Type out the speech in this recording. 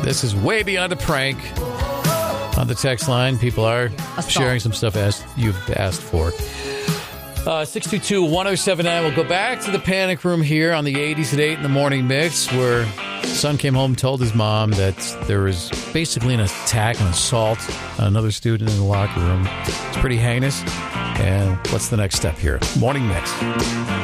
This is way beyond a prank. On the text line, people are sharing some stuff as you've asked for. 622-1079. We'll go back to the panic room here on the 80s at 8 in the morning mix, where son came home, told his mom that there was basically an attack, an assault on another student in the locker room. It's pretty heinous. And what's the next step here? Morning mix.